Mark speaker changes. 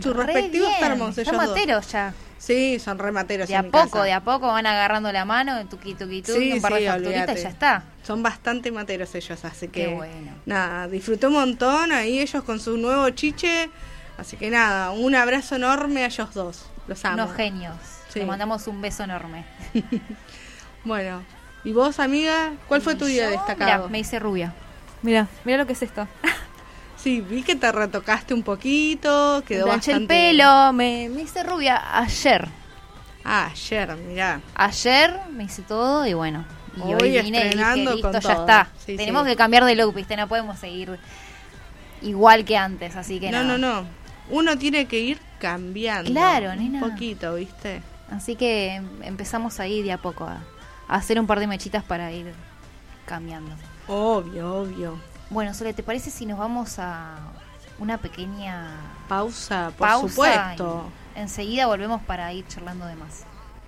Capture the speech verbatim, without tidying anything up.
Speaker 1: sus respectivos
Speaker 2: bien.
Speaker 1: termos, ellos
Speaker 2: Están
Speaker 1: dos.
Speaker 2: materos ya.
Speaker 1: Sí, son re materos.
Speaker 2: De a
Speaker 1: en mi
Speaker 2: poco,
Speaker 1: casa.
Speaker 2: de a poco van agarrando la mano, tuqui, tuqui, tuqui,
Speaker 1: Sí,
Speaker 2: un par
Speaker 1: sí,
Speaker 2: de facturitas
Speaker 1: olvídate.
Speaker 2: y ya está.
Speaker 1: Son bastante materos ellos, así que...
Speaker 2: Qué bueno.
Speaker 1: Nada, disfruté un montón ahí ellos con su nuevo chiche. Así que nada, un abrazo enorme a ellos dos. Los amo.
Speaker 2: Unos genios.
Speaker 1: Sí.
Speaker 2: Les mandamos un beso enorme.
Speaker 1: Bueno, ¿y vos, amiga? ¿Cuál fue tu
Speaker 2: Y
Speaker 1: día
Speaker 2: yo,
Speaker 1: destacado?
Speaker 2: Mirá, me hice rubia. Mira, mira lo que es esto.
Speaker 1: Sí, vi que te retocaste un poquito, quedó
Speaker 2: Me planché
Speaker 1: bastante...
Speaker 2: el pelo, me, me hice rubia ayer.
Speaker 1: Ah, ayer, mirá.
Speaker 2: Ayer me hice todo y bueno. Y hoy,
Speaker 1: Hoy
Speaker 2: vine y
Speaker 1: estrenando
Speaker 2: dije, listo,
Speaker 1: con
Speaker 2: ya
Speaker 1: todo.
Speaker 2: está.
Speaker 1: Sí,
Speaker 2: Tenemos
Speaker 1: sí.
Speaker 2: que cambiar de look, ¿viste? No podemos seguir igual que antes, así que
Speaker 1: No,
Speaker 2: nada.
Speaker 1: no, no. Uno tiene que ir cambiando.
Speaker 2: Claro, nena.
Speaker 1: Un poquito, ¿viste?
Speaker 2: Así que em- empezamos ahí de a poco a, a hacer un par de mechitas para ir cambiando.
Speaker 1: Obvio, obvio.
Speaker 2: Bueno, Sole, ¿te parece si nos vamos a una pequeña
Speaker 1: Pausa, por
Speaker 2: pausa?
Speaker 1: supuesto.
Speaker 2: Y enseguida volvemos para ir charlando de más.